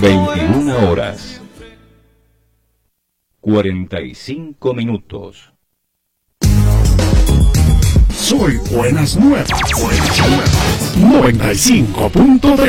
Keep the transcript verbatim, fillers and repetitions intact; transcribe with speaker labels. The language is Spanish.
Speaker 1: veintiuna horas, cuarenta y cinco minutos.
Speaker 2: Soy Buenas Nuevas. Buenas Nuevas. noventa y cinco punto tres